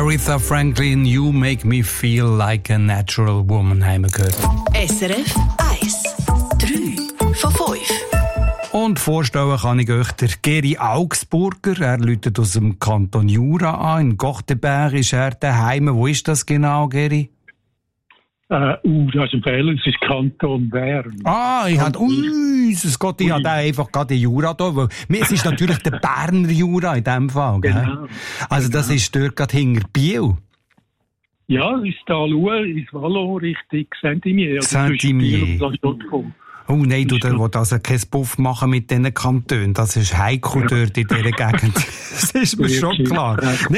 Aretha Franklin, You Make Me Feel Like a Natural Woman, haben wir gehört. SRF 1. 3 von 5. Und vorstellen kann ich euch der Geri Augsburger. Er läutet aus dem Kanton Jura an. In Gochteberg ist er daheim. Wo ist das genau, Geri? Das ist ein Fehler, es ist Kanton Bern. Ich hatte einfach gerade den Jura da, weil es ist natürlich der Berner Jura in dem Fall, gell? Genau. Also das ist dort gerade hinter Biel. Ja, es ist da schauen, ins Vallon Richtung Saint-Imier. Saint-Imier. Oh nein, du willst also kein Puff machen mit diesen Kantonen. Das ist heikel dort in dieser Gegend. Das ist mir schon klar.